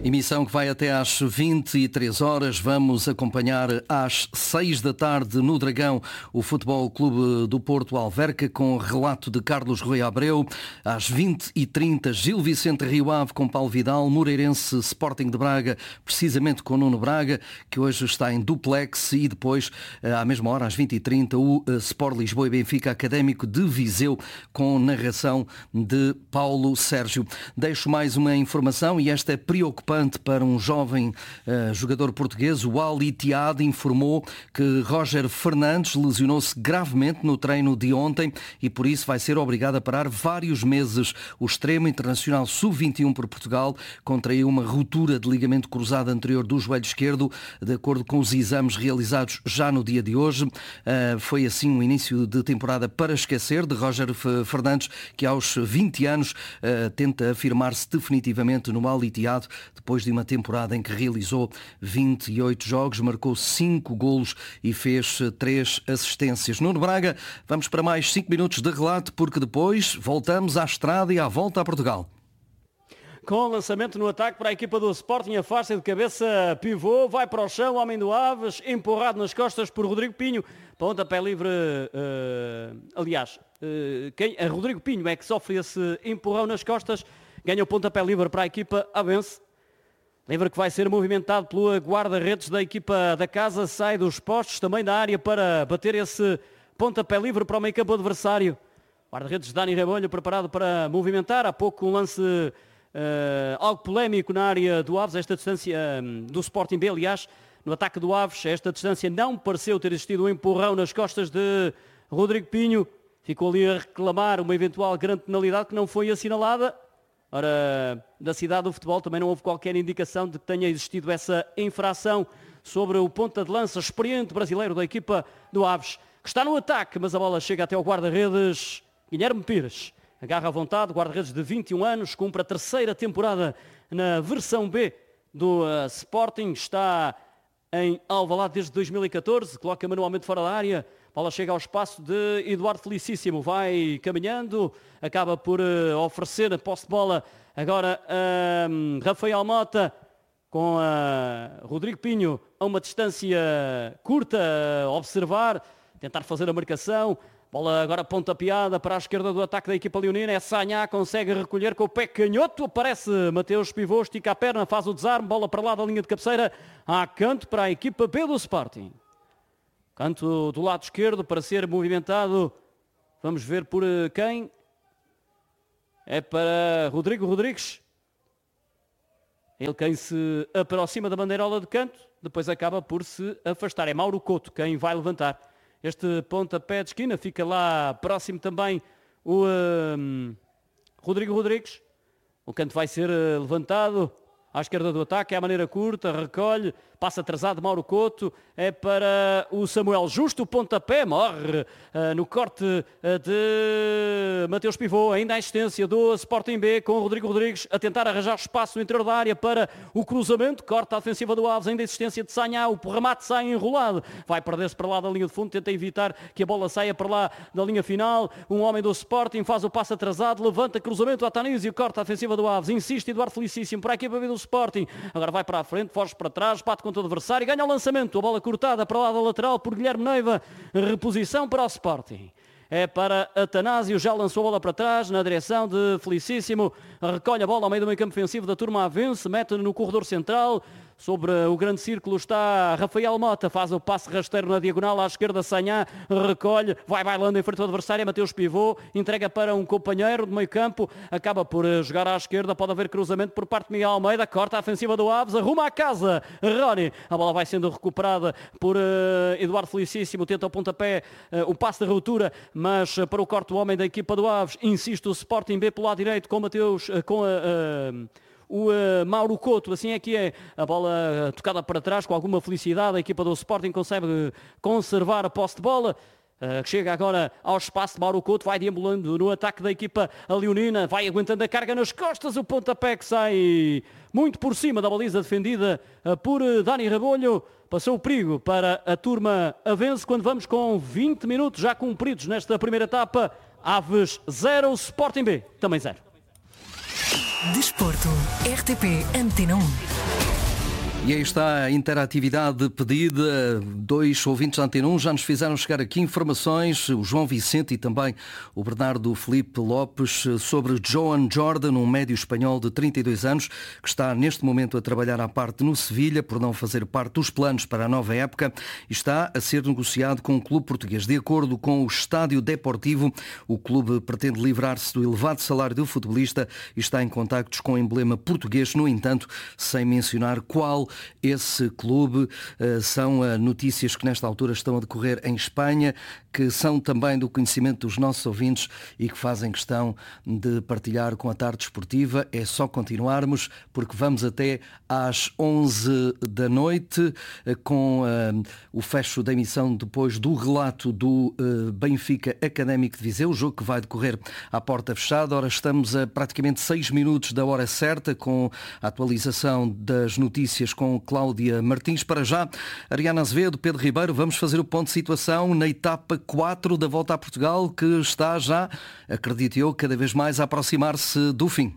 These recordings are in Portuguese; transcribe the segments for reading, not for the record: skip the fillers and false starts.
Emissão que vai até às 23 horas. Vamos acompanhar às 6 da tarde no Dragão o Futebol Clube do Porto Alverca com relato de Carlos Rui Abreu. Às 20h30 Gil Vicente Rio Ave com Paulo Vidal, Moreirense Sporting de Braga, precisamente com Nuno Braga, que hoje está em duplex, e depois, à mesma hora, às 20h30, o Sport Lisboa e Benfica Académico de Viseu com narração de Paulo Sérgio. Deixo mais uma informação, e esta é preocupante para um jovem jogador português. O Al Ittihad informou que Roger Fernandes lesionou-se gravemente no treino de ontem e por isso vai ser obrigado a parar vários meses. O extremo internacional sub-21 por Portugal contraiu uma ruptura de ligamento cruzado anterior do joelho esquerdo, de acordo com os exames realizados já no dia de hoje. Foi assim um início de temporada para esquecer de Roger Fernandes, que aos 20 anos tenta afirmar-se definitivamente no Al Ittihad, depois de uma temporada em que realizou 28 jogos, marcou 5 golos e fez 3 assistências. Nuno Braga, vamos para mais 5 minutos de relato, porque depois voltamos à estrada e à volta a Portugal. Com o lançamento no ataque para a equipa do Sporting, afasta de cabeça pivô, vai para o chão, o homem do Aves, empurrado nas costas por Rodrigo Pinho, pontapé livre, Rodrigo Pinho é que sofre esse empurrão nas costas, ganha o pontapé livre para a equipa avense. Livre que vai ser movimentado pelo guarda-redes da equipa da casa, sai dos postos, também da área para bater esse pontapé livre para o meio campo adversário. Guarda-redes Dani Rebolho preparado para movimentar. Há pouco um lance algo polémico na área do Aves, esta distância do Sporting B, aliás, no ataque do Aves, esta distância não pareceu ter existido um empurrão nas costas de Rodrigo Pinho. Ficou ali a reclamar uma eventual grande penalidade que não foi assinalada. Ora, da cidade do futebol também não houve qualquer indicação de que tenha existido essa infração sobre o ponta de lança experiente brasileiro da equipa do Aves, que está no ataque, mas a bola chega até ao guarda-redes Guilherme Pires. Agarra à vontade, guarda-redes de 21 anos, cumpre a terceira temporada na versão B do Sporting, está em Alvalade desde 2014, coloca manualmente fora da área. A bola chega ao espaço de Eduardo Felicíssimo, vai caminhando, acaba por oferecer a posse de bola agora a Rafael Mota, com Rodrigo Pinho a uma distância curta, a observar, tentar fazer a marcação. Bola agora pontapeada para a esquerda do ataque da equipa leonina, é Sagná, consegue recolher com o pé canhoto, aparece Mateus Pivô, estica a perna, faz o desarme, bola para lá da linha de cabeceira, há canto para a equipa B do Sporting. Canto do lado esquerdo para ser movimentado. Vamos ver por quem. É para Rodrigo Rodrigues. Ele quem se aproxima da bandeirola de canto. Depois acaba por se afastar. É Mauro Couto quem vai levantar. Este pontapé de esquina. Fica lá próximo também o Rodrigo Rodrigues. O canto vai ser levantado à esquerda do ataque, é a maneira curta, recolhe, passa atrasado Mauro Couto, é para o Samuel Justo, o pontapé, morre no corte de Mateus Pivô, ainda a assistência do Sporting B com o Rodrigo Rodrigues a tentar arranjar espaço no interior da área para o cruzamento, corta a ofensiva do Aves, ainda a assistência de Sagná, o remate sai enrolado, vai perder-se para lá da linha de fundo, tenta evitar que a bola saia para lá da linha final, um homem do Sporting faz o passo atrasado, levanta cruzamento a Tanísio, corta a ofensiva do Aves, insiste Eduardo Felicíssimo para a equipa B do Sporting, agora vai para a frente, foge para trás, bate contra o adversário, ganha o lançamento, a bola cortada para lá da lateral por Guilherme Neiva, reposição para o Sporting. É para Atanásio, já lançou a bola para trás, na direção de Felicíssimo, recolhe a bola ao meio do meio campo ofensivo da turma avense, mete no corredor central, sobre o grande círculo está Rafael Mota, faz o passe rasteiro na diagonal à esquerda, Sagná, recolhe, vai bailando em frente ao adversário, Mateus Pivô, entrega para um companheiro de meio campo, acaba por jogar à esquerda, pode haver cruzamento por parte de Miguel Almeida, corta a ofensiva do Aves, arruma a casa, Rony, a bola vai sendo recuperada por Eduardo Felicíssimo, tenta o pontapé, o passe de ruptura, mas para o corte do homem da equipa do Aves, insiste o Sporting B pelo lado direito com Mateus, o Mauro Couto, assim é que é, a bola tocada para trás com alguma felicidade, a equipa do Sporting consegue conservar a posse de bola, que chega agora ao espaço de Mauro Couto, vai deambulando no ataque da equipa leonina, vai aguentando a carga nas costas, o pontapé que sai muito por cima da baliza defendida por Dani Rebolho, passou o perigo para a turma avense, quando vamos com 20 minutos já cumpridos nesta primeira etapa. Aves 0, Sporting B também 0. Desporto, RTP Antena 1. E aí está a interatividade pedida. 2 ouvintes da Antena 1 já nos fizeram chegar aqui informações, o João Vicente e também o Bernardo Felipe Lopes, sobre Joan Jordan, um médio espanhol de 32 anos, que está neste momento a trabalhar à parte no Sevilha, por não fazer parte dos planos para a nova época, e está a ser negociado com o clube português. De acordo com o Estádio Deportivo, o clube pretende livrar-se do elevado salário do futebolista e está em contactos com o emblema português, no entanto, sem mencionar qual esse clube. São notícias que nesta altura estão a decorrer em Espanha, que são também do conhecimento dos nossos ouvintes e que fazem questão de partilhar com a Tarde Esportiva. É só continuarmos, porque vamos até às 11 da noite com o fecho da emissão depois do relato do Benfica Académico de Viseu, o jogo que vai decorrer à porta fechada. Ora, estamos a praticamente 6 minutos da hora certa, com a atualização das notícias com Cláudia Martins. Para já, Ariana Azevedo, Pedro Ribeiro, vamos fazer o ponto de situação na etapa 4 da Volta a Portugal, que está já, acredito eu, cada vez mais a aproximar-se do fim.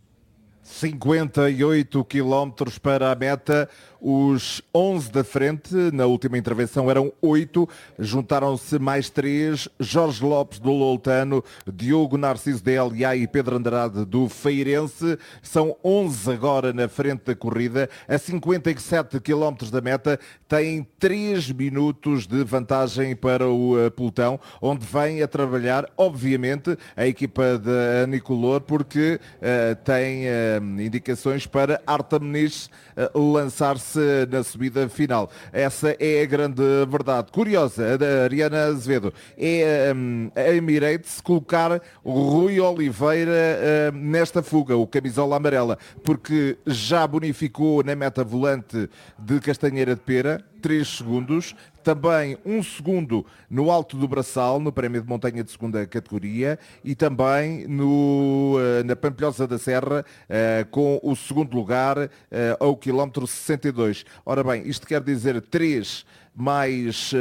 58 quilómetros para a meta, os 11 da frente, na última intervenção eram 8, juntaram-se mais 3, Jorge Lopes do Loutano, Diogo Narciso da LA e Pedro Andrade do Feirense, são 11 agora na frente da corrida, a 57 quilómetros da meta, têm 3 minutos de vantagem para o pelotão, onde vem a trabalhar, obviamente, a equipa de Nicolor, porque tem indicações para Arta Muniz lançar-se na subida final. Essa é a grande verdade. Curiosa, a da Ariana Azevedo, é a Emirates colocar o Rui Oliveira nesta fuga, o camisola amarela, porque já bonificou na meta volante de Castanheira de Pera, 3 segundos, também 1 segundo no Alto do Braçal, no prémio de montanha de segunda categoria, e também na Pampilhosa da Serra, com o segundo lugar ao quilómetro 62. Ora bem, isto quer dizer 3 mais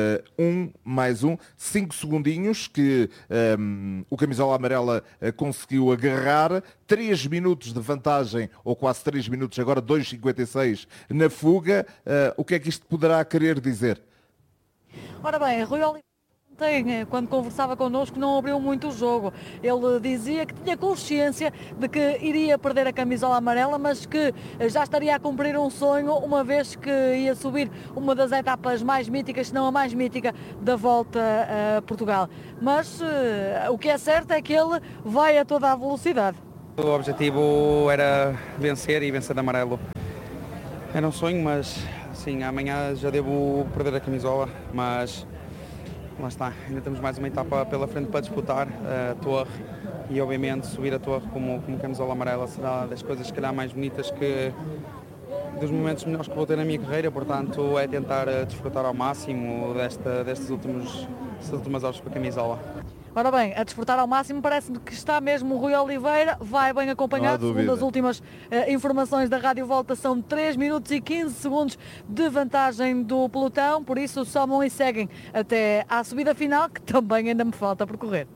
5 segundinhos que o camisola amarela conseguiu agarrar, 3 minutos de vantagem, ou quase 3 minutos, agora 2,56 na fuga. O que é que isto poderá querer dizer? Ora bem, Rui Oliveira ontem, quando conversava connosco, não abriu muito o jogo. Ele dizia que tinha consciência de que iria perder a camisola amarela, mas que já estaria a cumprir um sonho, uma vez que ia subir uma das etapas mais míticas, se não a mais mítica, da Volta a Portugal. Mas o que é certo é que ele vai a toda a velocidade. O objetivo era vencer e vencer de amarelo. Era um sonho, mas sim, amanhã já devo perder a camisola, mas lá está, ainda temos mais uma etapa pela frente para disputar, a Torre, e obviamente subir a Torre como camisola amarela será das coisas, se calhar, mais bonitas, dos momentos melhores que vou ter na minha carreira, portanto é tentar desfrutar ao máximo destas últimas horas com a camisola. Ora bem, a desfrutar ao máximo, parece-me que está mesmo o Rui Oliveira, vai bem acompanhado, segundo as últimas informações da Rádio Volta, são 3 minutos e 15 segundos de vantagem do pelotão, por isso somam e seguem até à subida final, que também ainda me falta percorrer.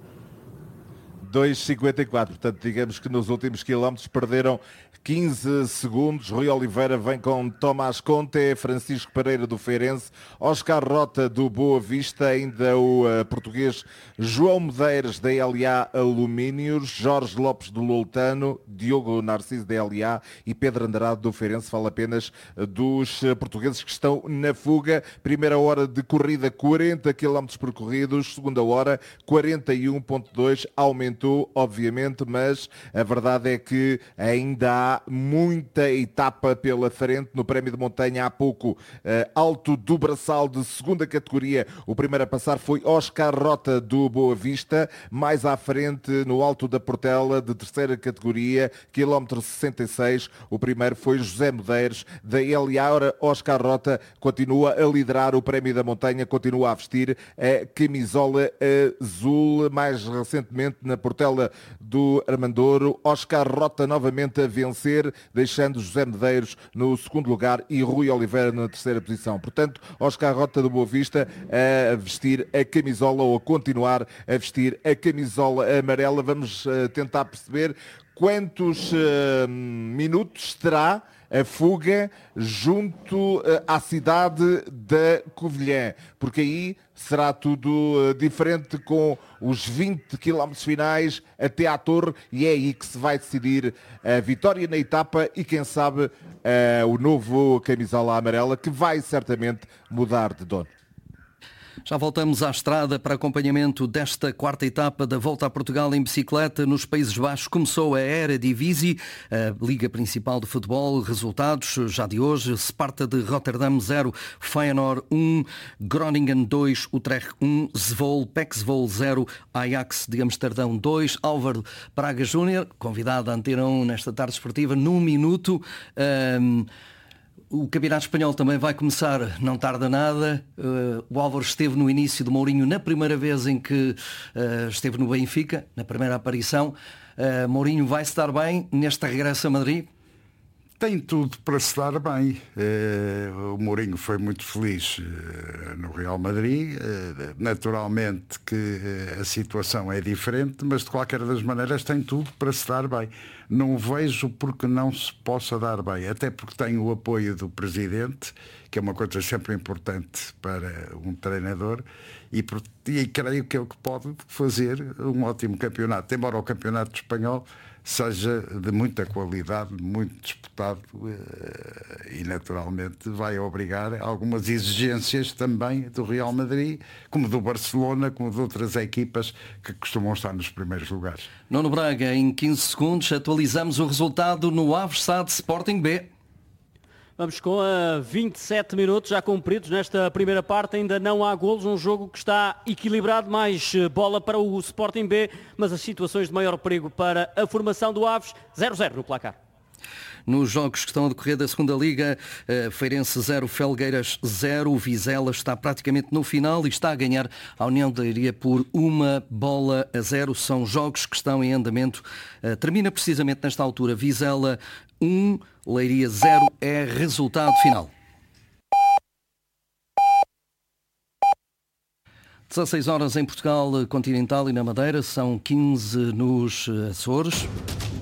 2,54, portanto digamos que nos últimos quilómetros perderam 15 segundos. Rui Oliveira vem com Tomás Conte, Francisco Pereira do Feirense, Oscar Rota do Boa Vista, ainda o português João Medeiros da LA Alumínios, Jorge Lopes do Loutano, Diogo Narciso da LA e Pedro Andrade do Feirense. Fala apenas dos portugueses que estão na fuga. Primeira hora de corrida, 40 km percorridos, segunda hora 41,2, aumentou obviamente, mas a verdade é que ainda há muita etapa pela frente. No prémio de montanha há pouco, Alto do Braçal de segunda categoria, o primeiro a passar foi Oscar Rota do Boa Vista, mais à frente no Alto da Portela de terceira categoria, quilómetro 66, o primeiro foi José Medeiros da LA. Ora, Oscar Rota continua a liderar o prémio da montanha, continua a vestir a camisola azul, mais recentemente na Portela do Armandouro, Oscar Rota novamente a vencer, deixando José Medeiros no segundo lugar e Rui Oliveira na terceira posição. Portanto, Oscar Rota do Boa Vista a vestir a camisola, ou a continuar a vestir a camisola amarela. Vamos tentar perceber quantos minutos terá a fuga junto à cidade da Covilhã, porque aí será tudo diferente com os 20 km finais até à Torre, e é aí que se vai decidir a vitória na etapa e quem sabe o novo camisola amarela, que vai certamente mudar de dono. Já voltamos à estrada para acompanhamento desta quarta etapa da Volta a Portugal em bicicleta nos Países Baixos. Começou a Eredivisie, a Liga Principal de Futebol. Resultados já de hoje: Sparta de Rotterdam 0, Feyenoord 1, Groningen 2, Utrecht 1, Zwolle, PEC Zwolle 0, Ajax de Amsterdão 2, Álvaro Braga Júnior, convidado a Antena 1 nesta tarde esportiva, num minuto. O Campeonato Espanhol também vai começar, não tarda nada. O Álvaro esteve no início do Mourinho na primeira vez em que esteve no Benfica, na primeira aparição. Mourinho vai se dar bem neste regresso a Madrid? Tem tudo para se dar bem. O Mourinho foi muito feliz no Real Madrid. Naturalmente que a situação é diferente, mas de qualquer das maneiras tem tudo para se dar bem. Não vejo porque não se possa dar bem, até porque tem o apoio do Presidente, que é uma coisa sempre importante para um treinador, e creio que é o que pode fazer um ótimo campeonato, embora o campeonato espanhol seja de muita qualidade, muito disputado, e naturalmente vai obrigar a algumas exigências também do Real Madrid, como do Barcelona, como de outras equipas que costumam estar nos primeiros lugares. Nuno Braga, em 15 segundos, atualizamos o resultado no Aves SAD Sporting B. Vamos com 27 minutos já cumpridos nesta primeira parte, ainda não há golos, um jogo que está equilibrado, mais bola para o Sporting B, mas as situações de maior perigo para a formação do Aves, 0-0 no placar. Nos jogos que estão a decorrer da segunda Liga, Feirense 0, Felgueiras 0, o Vizela está praticamente no final e está a ganhar a União de Leiria por 1-0. São jogos que estão em andamento. Termina precisamente nesta altura. Vizela 1, Leiria 0 é resultado final. 16 horas em Portugal continental e na Madeira, são 15 nos Açores.